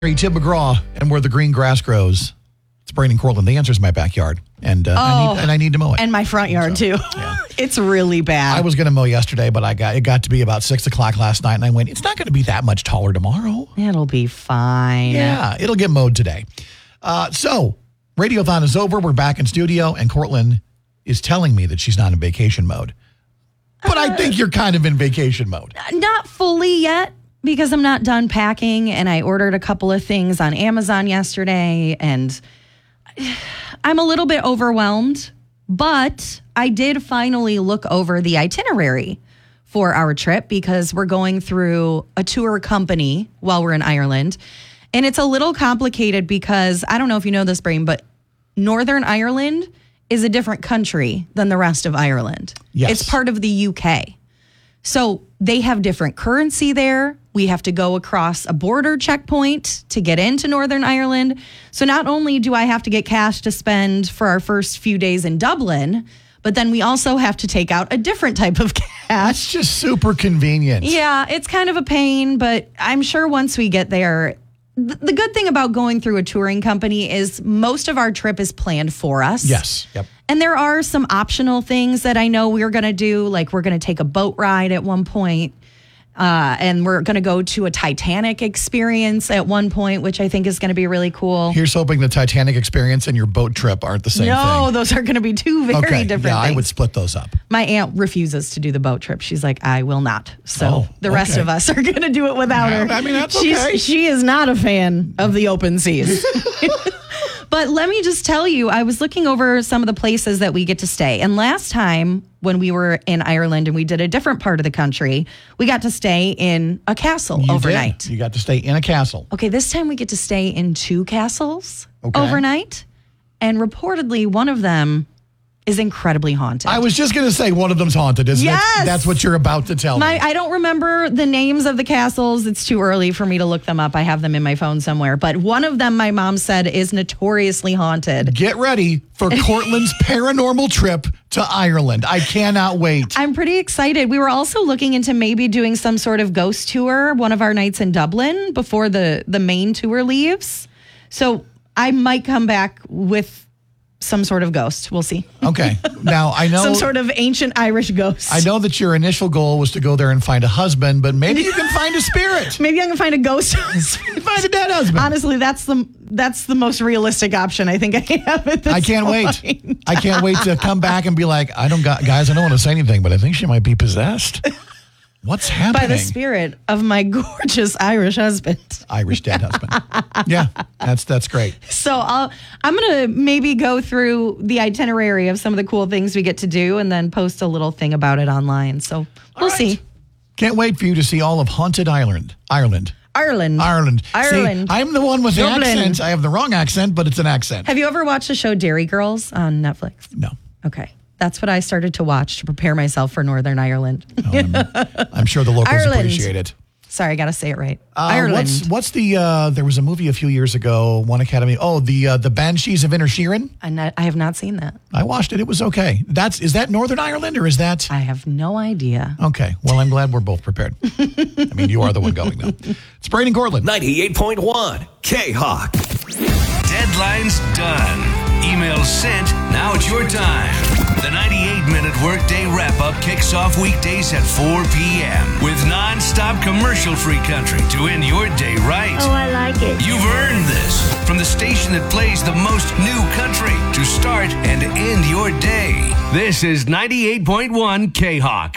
Tim McGraw and where the green grass grows. It's Braden Cortland. The answer is my backyard, and I need to mow it. And my front yard too. Yeah. It's really bad. I was going to mow yesterday, but it got to be about 6:00 last night, and I went, it's not going to be that much taller tomorrow. It'll be fine. Yeah, it'll get mowed today. So Radiothon is over. We're back in studio, and Cortland is telling me that she's not in vacation mode. But I think you're kind of in vacation mode. Not fully yet, because I'm not done packing, and I ordered a couple of things on Amazon yesterday, and I'm a little bit overwhelmed, but I did finally look over the itinerary for our trip because we're going through a tour company while we're in Ireland. And it's a little complicated because, I don't know if you know this, Brain, but Northern Ireland is a different country than the rest of Ireland. Yes. It's part of the UK. So they have different currency there. We have to go across a border checkpoint to get into Northern Ireland. So not only do I have to get cash to spend for our first few days in Dublin, but then we also have to take out a different type of cash. That's just super convenient. Yeah, it's kind of a pain, but I'm sure once we get there, the good thing about going through a touring company is most of our trip is planned for us. Yes. Yep. And there are some optional things that I know we're going to do, like we're going to take a boat ride at one point, and we're going to go to a Titanic experience at one point, which I think is going to be really cool. Here's hoping the Titanic experience and your boat trip aren't the same thing. No, those are going to be two very different things. I would split those up. My aunt refuses to do the boat trip. She's like, I will not. So the rest of us are going to do it without her. I mean, that's okay. She is not a fan of the open seas. But let me just tell you, I was looking over some of the places that we get to stay. And last time when we were in Ireland and we did a different part of the country, we got to stay in a castle overnight. Did. You got to stay in a castle. Okay, this time we get to stay in two castles overnight. And reportedly, one of them is incredibly haunted. I was just going to say one of them's haunted, isn't it? That's what you're about to tell me. I don't remember the names of the castles. It's too early for me to look them up. I have them in my phone somewhere. But one of them, my mom said, is notoriously haunted. Get ready for Cortland's paranormal trip to Ireland. I cannot wait. I'm pretty excited. We were also looking into maybe doing some sort of ghost tour one of our nights in Dublin before the main tour leaves. So I might come back with some sort of ghost. We'll see. Okay. Now, I know... some sort of ancient Irish ghost. I know that your initial goal was to go there and find a husband, but maybe you can find a spirit. Maybe I can find a ghost. Find a dead husband. Honestly, that's the most realistic option I think I have at this I can't point. wait. I can't wait to come back and be like, guys, I don't want to say anything, but I think she might be possessed. What's happening? By the spirit of my gorgeous Irish husband. Irish dead husband. Yeah, that's great. So I'm going to maybe go through the itinerary of some of the cool things we get to do and then post a little thing about it online. So we'll see. Can't wait for you to see all of Haunted Ireland. Ireland. See, I'm the one with the accent. I have the wrong accent, but it's an accent. Have you ever watched the show Dairy Girls on Netflix? No. Okay. That's what I started to watch to prepare myself for Northern Ireland. I'm sure the locals appreciate it. Sorry, I got to say it right. Ireland. What's the, there was a movie a few years ago, One Academy. Oh, the Banshees of Inisherin. I have not seen that. I watched it. It was okay. Is that Northern Ireland or is that? I have no idea. Okay. Well, I'm glad we're both prepared. I mean, you are the one going though. It's Braden Cortland. 98.1 K-Hawk. Deadline's done. Email sent. Now it's your time. The 98-minute workday wrap-up kicks off weekdays at 4 p.m. with non-stop commercial-free country to end your day right. Oh, I like it. You've earned this from the station that plays the most new country to start and end your day. This is 98.1 K-Hawk.